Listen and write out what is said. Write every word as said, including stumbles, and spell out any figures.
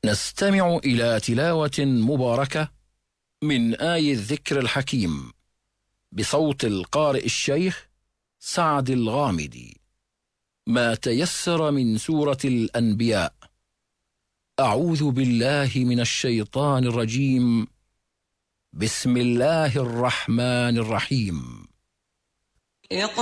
نستمع إلى تلاوة مباركة من آي الذكر الحكيم بصوت القارئ الشيخ سعد الغامدي. ما تيسر من سورة الأنبياء. أعوذ بالله من الشيطان الرجيم. بسم الله الرحمن الرحيم.